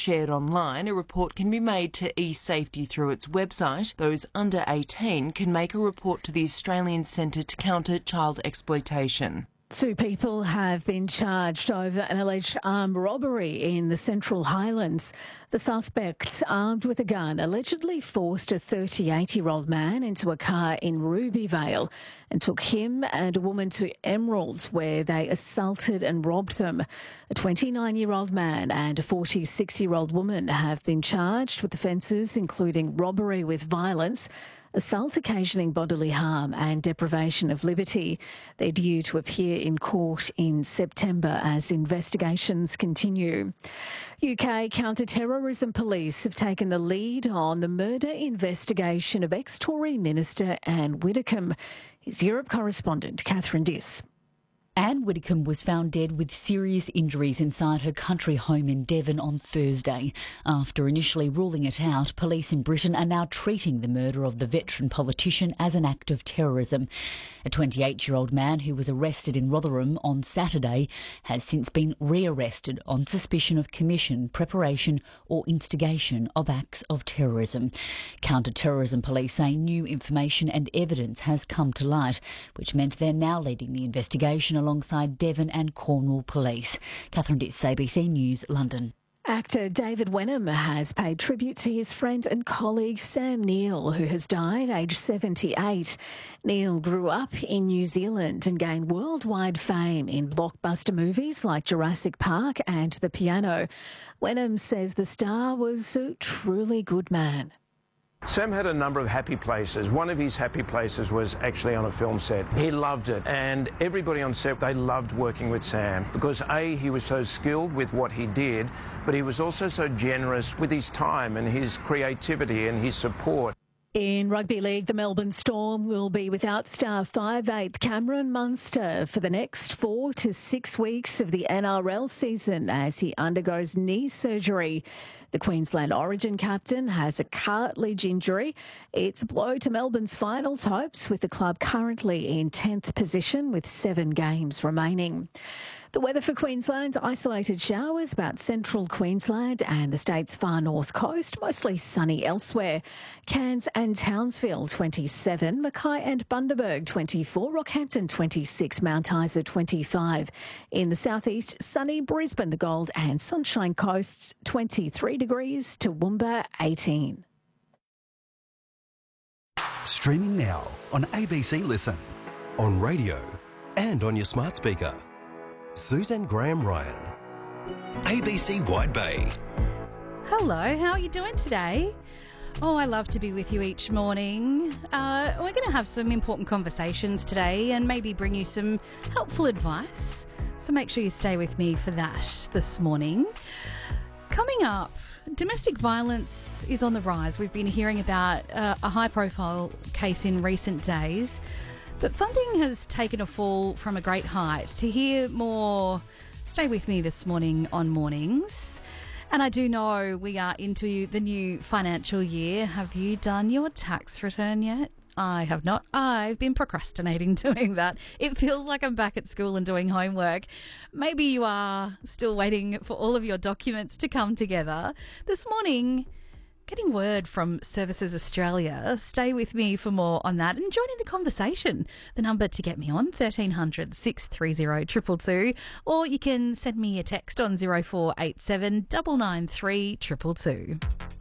shared online, a report can be made to eSafety through its website. Those under 18 can make a report to the Australian Centre to Counter Child Exploitation. 2 people have been charged over an alleged armed robbery in the Central Highlands. The suspect, armed with a gun, allegedly forced a 38-year-old man into a car in Rubyvale and took him and a woman to Emeralds, where they assaulted and robbed them. A 29-year-old man and a 46-year-old woman have been charged with offences including robbery with violence, assault occasioning bodily harm and deprivation of liberty. They're due to appear in court in September as investigations continue. UK counter-terrorism police have taken the lead on the murder investigation of ex-Tory Minister Anne Widdecombe. Here's Europe correspondent Catherine Diss. Anne Widdecombe was found dead with serious injuries inside her country home in Devon on Thursday. After initially ruling it out, police in Britain are now treating the murder of the veteran politician as an act of terrorism. A 28-year-old man who was arrested in Rotherham on Saturday has since been re-arrested on suspicion of commission, preparation or instigation of acts of terrorism. Counter-terrorism police say new information and evidence has come to light, which meant they're now leading the investigation alongside Devon and Cornwall Police. Catherine Diss, ABC News, London. Actor David Wenham has paid tribute to his friend and colleague Sam Neill, who has died aged 78. Neill grew up in New Zealand and gained worldwide fame in blockbuster movies like Jurassic Park and The Piano. Wenham says the star was a truly good man. Sam had a number of happy places. One of his happy places was actually on a film set. He loved it, and everybody on set, they loved working with Sam because A, he was so skilled with what he did, but he was also so generous with his time and his creativity and his support. In rugby league, the Melbourne Storm will be without star 5'8" Cameron Munster for the next 4 to 6 weeks of the NRL season as he undergoes knee surgery. The Queensland Origin captain has a cartilage injury. It's a blow to Melbourne's finals hopes, with the club currently in 10th position with 7 games remaining. The weather for Queensland, isolated showers about central Queensland and the state's far north coast, mostly sunny elsewhere. Cairns and Townsville 27, Mackay and Bundaberg 24, Rockhampton 26, Mount Isa 25. In the southeast, sunny Brisbane, the Gold and Sunshine Coasts 23 degrees, Toowoomba 18. Streaming now on ABC Listen, on radio and on your smart speaker. Suzanne Graham-Ryan, ABC Wide Bay. Hello, how are you doing today? Oh, I love to be with you each morning. We're going to have some important conversations today and maybe bring you some helpful advice. So make sure you stay with me for that this morning. Coming up, domestic violence is on the rise. We've been hearing about a high-profile case in recent days. But funding has taken a fall from a great height. To hear more, stay with me this morning on Mornings. And I do know we are into the new financial year. Have you done your tax return yet? I have not. I've been procrastinating doing that. It feels like I'm back at school and doing homework. Maybe you are still waiting for all of your documents to come together. This morning, getting word from Services Australia. Stay with me for more on that and join in the conversation. The number to get me on, 1300 630 222, or you can send me a text on 0487 993 222.